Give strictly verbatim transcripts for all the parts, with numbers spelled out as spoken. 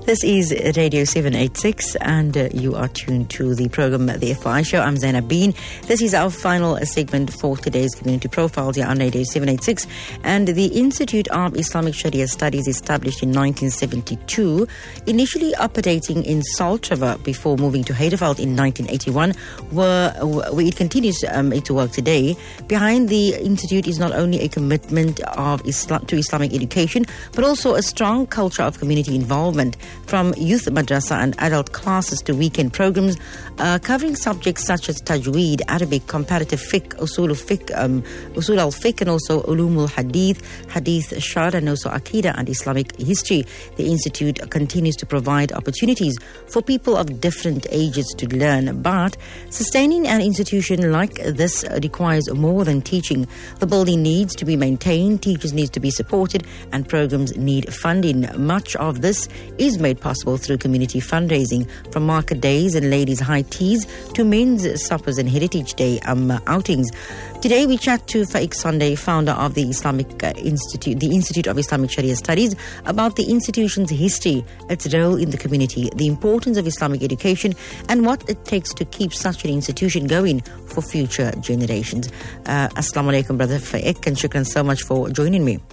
This is Radio seven eighty-six and uh, you are tuned to the program The F Y Show. I'm Zainab Bean. This is our final segment for today's Community Profiles here on Radio seven eighty-six. And the Institute of Islamic Sharia Studies, established in nineteen seventy-two, initially operating in Salt River before moving to Heideveld in nineteen eighty-one, where, where it continues um, to work today. Behind the Institute is not only a commitment of Islam, to Islamic education, but also a strong culture of community involvement, from youth madrasa and adult classes to weekend programs uh, covering subjects such as tajweed, Arabic, comparative fiqh, usul al-fiqh, um, usul al-fiqh, and also ulum al-hadith, hadith, shar, and also aqidah and Islamic history. The Institute continues to provide opportunities for people of different ages to learn, but sustaining an institution like this requires more than teaching. The building needs to be maintained, teachers need to be supported, and programs need funding. Much of this is made possible through community fundraising, from market days and ladies' high teas to men's suppers and Heritage Day um, outings. Today we chat to Faiq Sunday, founder of the Islamic uh, Institute, the Institute of Islamic Sharia Studies, about the institution's history, its role in the community, the importance of Islamic education, and what it takes to keep such an institution going for future generations. Uh, Assalamu alaikum, Brother Faiq, and shukran so much for joining me.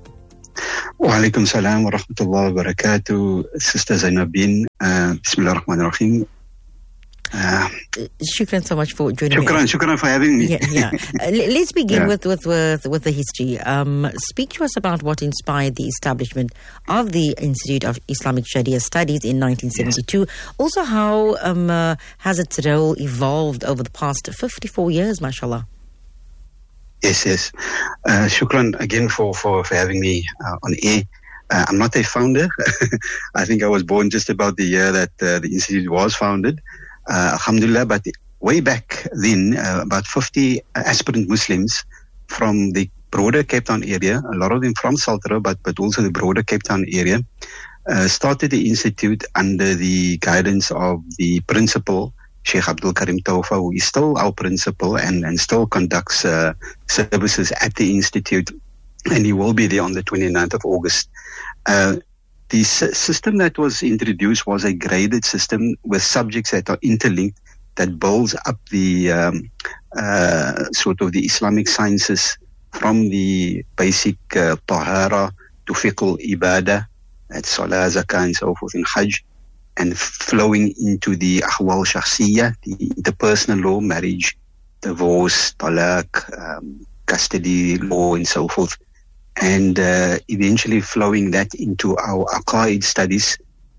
Wa alaikum salam wa rahmatullahi wa barakatuh, Sister Zainab Bin. Uh, Bismillah ar-Rahman ar-Rahim. Uh, shukran so much for joining shukran, me. Shukran for having me. Yeah, yeah. Uh, let's begin yeah. with, with, with, with the history. Um, speak to us about what inspired the establishment of the Institute of Islamic Sharia Studies in nineteen seventy-two. Yes. Also, how um, uh, has its role evolved over the past fifty-four years, mashallah? Yes, yes. Uh, shukran again for, for, for having me uh, on air. Uh, I'm not a founder. I think I was born just about the year that uh, the Institute was founded. Uh, alhamdulillah, but way back then, uh, about fifty aspirant Muslims from the broader Cape Town area, a lot of them from Saltero, but, but also the broader Cape Town area, uh, started the Institute under the guidance of the principal, Sheikh Abdul Karim Taufa, who is still our principal and, and still conducts uh, services at the Institute, and he will be there on the twenty-ninth of August. Uh, the s- system that was introduced was a graded system with subjects that are interlinked, that builds up the um, uh, sort of the Islamic sciences from the basic uh, tahara to fiqh ibadah, that's salah, zakah, and so forth, in hajj, and flowing into the ahwal shakhsiyya, the interpersonal law, marriage, divorce, talaq, um, custody law, and so forth. And uh, eventually flowing that into our aqaid studies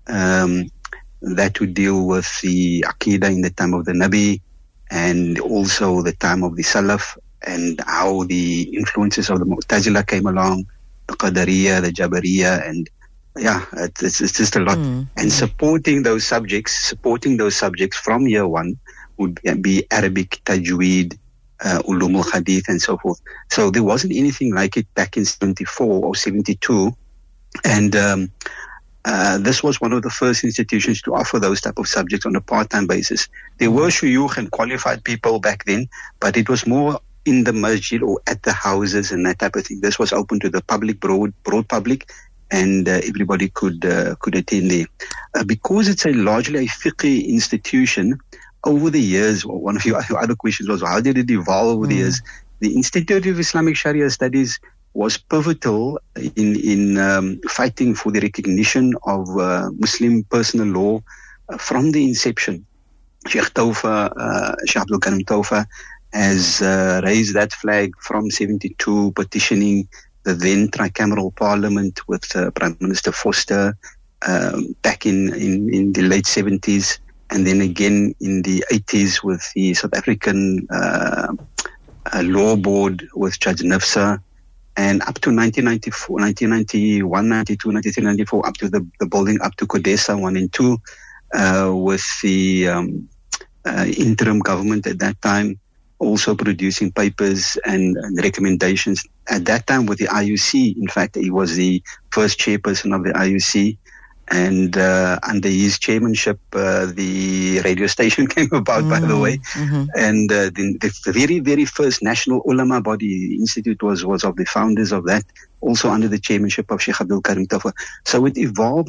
um, that would deal with the aqidah in the time of the Nabi, and also the time of the Salaf, and how the influences of the Mu'tazila came along, the Qadariyya, the Jabariyya, and yeah, it's, it's just a lot. Mm. And supporting those subjects, supporting those subjects from year one would be Arabic, tajweed, uh, ulum al-hadith, and so forth. So there wasn't anything like it back in seventy-four or seventy-two. And um, uh, this was one of the first institutions to offer those type of subjects on a part-time basis. There were shuyukh and qualified people back then, but it was more in the masjid or at the houses and that type of thing. This was open to the public, broad, broad public, and uh, everybody could uh, could attend there. Uh, because it's a largely a fiqh institution, over the years, well, one of your other questions was, how did it evolve over mm. the years? The Institute of Islamic Sharia Studies was pivotal in, in um, fighting for the recognition of uh, Muslim personal law uh, from the inception. Sheikh Taufa, uh, Sheikh Abdul Karim Taufa has uh, raised that flag from seventy-two, petitioning the then tricameral parliament with uh, Prime Minister Foster um, back in, in, in the late seventies, and then again in the eighties with the South African uh, uh, Law Board with Judge Nafsa, and up to nineteen ninety-four, nineteen ninety-one, ninety-two, ninety-three, ninety-four, up to the, the building up to Codesa one and two, uh, with the um, uh, interim government at that time also producing papers and, and recommendations. At that time with the I U C, in fact, he was the first chairperson of the I U C, and uh, under his chairmanship, uh, the radio station came about, mm-hmm. by the way. Mm-hmm. And uh, the, the very, very first national ulama body, the institute was, was of the founders of that, also under the chairmanship of Sheikh Abdul Karim Taufa. So it evolved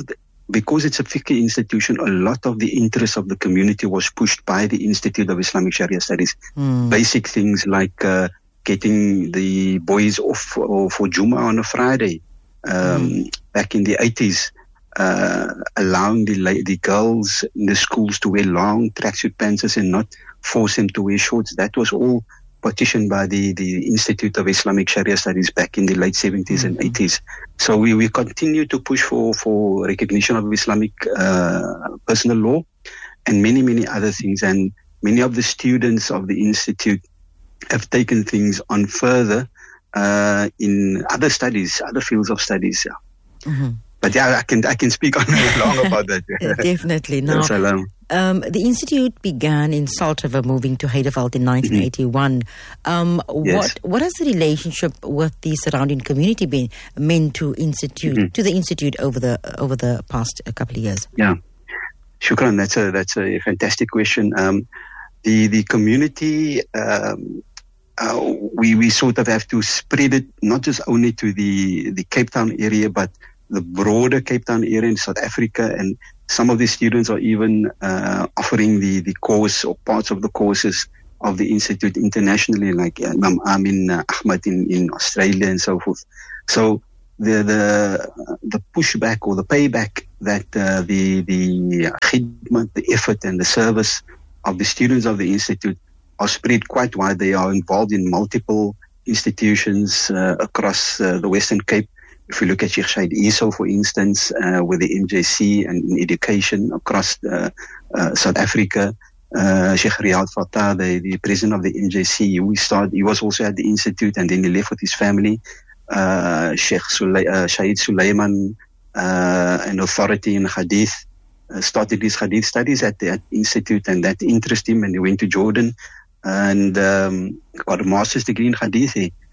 because it's a fiqh institution, a lot of the interest of the community was pushed by the Institute of Islamic Sharia Studies. Mm. Basic things like uh, getting the boys off for, for Jummah on a Friday. Um, mm. Back in the eighties, uh, allowing the, the girls in the schools to wear long tracksuit pants and not force them to wear shorts. That was all petitioned by the, the Institute of Islamic Sharia Studies back in the late seventies mm-hmm. and eighties. So we, we continue to push for, for recognition of Islamic uh, personal law and many, many other things. And many of the students of the Institute have taken things on further uh, in other studies, other fields of studies. Yeah. Mm-hmm. But yeah, I can I can speak on long about that. Definitely. Now, um, the Institute began in Salt River, moving to Heidelberg in nineteen eighty-one. Mm-hmm. Um, yes. What what has the relationship with the surrounding community been meant to Institute mm-hmm. to the Institute over the over the past couple of years? Yeah, Shukran. That's a that's a fantastic question. Um, the the community. Um, uh, we we sort of have to spread it not just only to the the Cape Town area, but the broader Cape Town area in South Africa, and some of the students are even uh, offering the, the course or parts of the courses of the Institute internationally, like uh, Imam Amin uh, Ahmad in, in Australia and so forth. So the the the pushback or the payback that uh, the the khidmat, the effort and the service of the students of the Institute are spread quite wide. They are involved in multiple institutions uh, across uh, the Western Cape. If you look at Sheikh Shaid Iso, for instance, uh, with the M J C and in education across uh, uh, South Africa, uh, Sheikh Riyad Fatah, the, the president of the M J C, we started, he was also at the Institute and then he left with his family. Uh, Sheikh Sulay, uh, Shaid Sulaiman, uh, an authority in Hadith, uh, started his Hadith studies at the at Institute, and that interested him, and he went to Jordan and um, got a master's degree in Hadith.